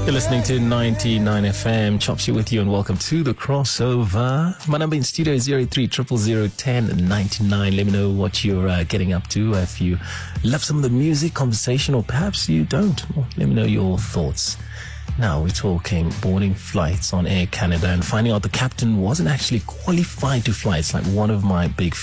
You're listening to 99 FM. Chops you with you and welcome to the crossover. My number in studio is 03 000 1099. Let me know what you're getting up to. If you love some of the music, conversation, or perhaps you don't. Well, let me know your thoughts. Now we're talking boarding flights on Air Canada and finding out the captain wasn't actually qualified to fly. It's like one of my big